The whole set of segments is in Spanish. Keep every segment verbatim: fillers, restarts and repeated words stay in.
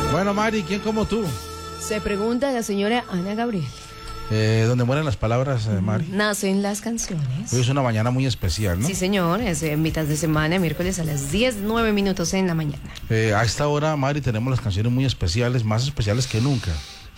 Bueno, Mari, ¿quién como tú? Se pregunta la señora Ana Gabriel. Eh, ¿Dónde mueren las palabras, eh, Mari? Nacen las canciones. Hoy es una mañana muy especial, ¿no? Sí, señor, es en mitad de semana, miércoles a las diez, nueve minutos en la mañana. Eh, a esta hora, Mari, tenemos las canciones muy especiales, más especiales que nunca.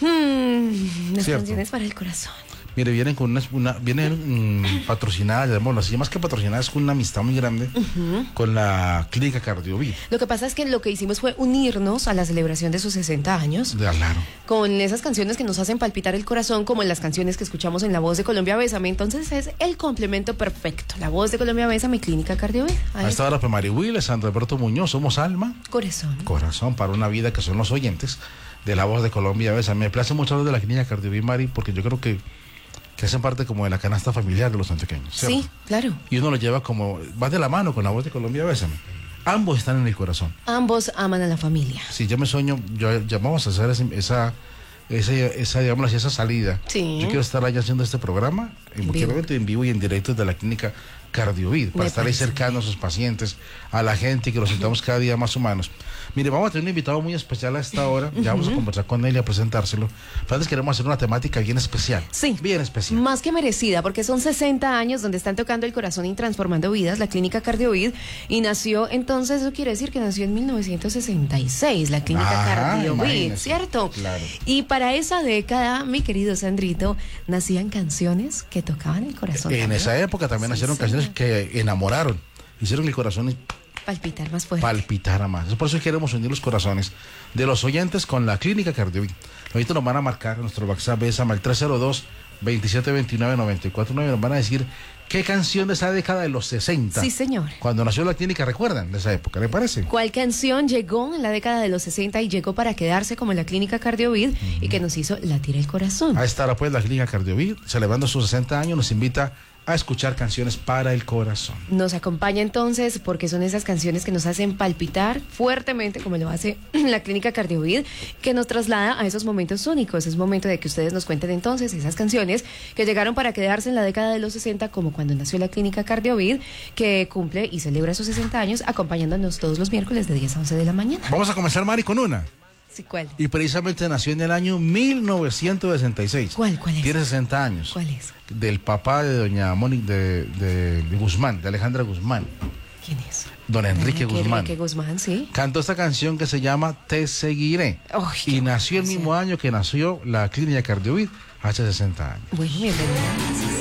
Hmm, las Cierto. canciones para el corazón. Mire, vienen con una, una vienen mm, patrocinadas, llamémoslo así, más que patrocinadas, con una amistad muy grande uh-huh. con la Clínica Cardiovid. Lo que pasa es que lo que hicimos fue unirnos a la celebración de sus sesenta años. De claro. Con esas canciones que nos hacen palpitar el corazón, como en las canciones que escuchamos en La Voz de Colombia Bésame. Entonces es el complemento perfecto. La Voz de Colombia Bésame, Clínica Cardiovid. A esta hora, pues, Mari Willes, Sandro Alberto Muñoz, somos alma. Corazón. Corazón para una vida, que son los oyentes de La Voz de Colombia Bésame. Me place mucho hablar de la Clínica Cardiovid, Mari, porque yo creo que que hacen parte como de la canasta familiar de los antioqueños, ¿cierto? Sí, claro. Y uno lo lleva como, va de la mano con La Voz de Colombia Bésame. Ambos están en el corazón. Ambos aman a la familia. Sí, yo me sueño, yo, ya vamos a hacer ese, esa, esa, esa, digamos así, esa salida. Sí. Yo quiero estar allá haciendo este programa, en cualquier momento, en vivo y en directo desde la Clínica Cardiovid, para me estar ahí cercano a sus pacientes, a la gente, y que los sintamos cada día más humanos. Mire, vamos a tener un invitado muy especial a esta hora, ya vamos a conversar con él y a presentárselo. Pero antes queremos hacer una temática bien especial. Sí. Bien especial. Más que merecida, porque son sesenta años donde están tocando el corazón y transformando vidas, la Clínica Cardiovid, y nació entonces, eso quiere decir que nació en mil novecientos sesenta y seis, la Clínica ah, Cardiovid, ¿cierto? Claro. Y para esa década, mi querido Sandrito, nacían canciones que tocaban el corazón. En ¿no? esa época también sí, nacieron sí, canciones sí. que enamoraron, hicieron el corazón palpitar más fuerte. Palpitar más. Es por eso que queremos unir los corazones de los oyentes con la Clínica Cardiovid. Ahorita nos van a marcar nuestro WhatsApp Bésame al tres cero dos, veintisiete veintinueve, noventa y cuatro nueve. Nos van a decir qué canción de esa década de los sesenta. Sí, señor. Cuando nació la clínica, ¿recuerdan de esa época? ¿Le parece? ¿Cuál canción llegó en la década de los sesenta y llegó para quedarse como la Clínica Cardiovid uh-huh. y que nos hizo latir el corazón? A esta hora, pues, la Clínica Cardiovid, celebrando sus sesenta años, nos invita a escuchar canciones para el corazón. Nos acompaña entonces porque son esas canciones que nos hacen palpitar fuertemente, como lo hace la Clínica Cardiovid, que nos traslada a esos momentos únicos. Es momento de que ustedes nos cuenten entonces esas canciones que llegaron para quedarse en la década de los sesenta, como cuando nació la Clínica Cardiovid, que cumple y celebra sus sesenta años, acompañándonos todos los miércoles de diez a once de la mañana. Vamos a comenzar, Mari, con una. Sí, ¿cuál? Y precisamente nació en el año mil novecientos sesenta y seis. ¿Cuál, cuál es? Tiene sesenta años. ¿Cuál es? Del papá de doña Mónica, de, de, de Guzmán, de Alejandra Guzmán. ¿Quién es? Don Enrique Enrique Guzmán. Enrique Guzmán, sí. Cantó esta canción que se llama Te Seguiré. Oh, y nació el mismo año que nació la Clínica Cardiovid, hace sesenta años. Bueno, bienvenido.